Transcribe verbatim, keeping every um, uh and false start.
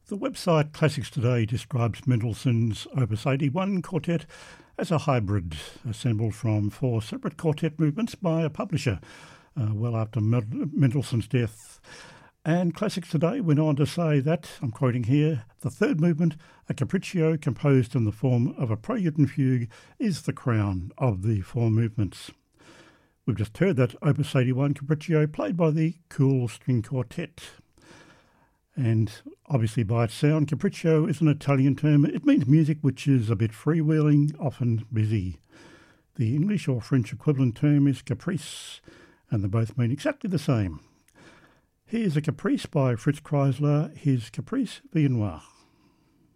The website Classics Today describes Mendelssohn's Opus eighty-one quartet as a hybrid assembled from four separate quartet movements by a publisher uh, well after Mendelssohn's death. And Classics Today went on to say that, I'm quoting here, the third movement, a capriccio composed in the form of a prelude and fugue, is the crown of the four movements. We've just heard that Opus eighty-one capriccio played by the Cool String Quartet. And obviously by its sound, capriccio is an Italian term. It means music which is a bit freewheeling, often busy. The English or French equivalent term is caprice, and they both mean exactly the same. Here's a caprice by Fritz Kreisler, his Caprice Viennois.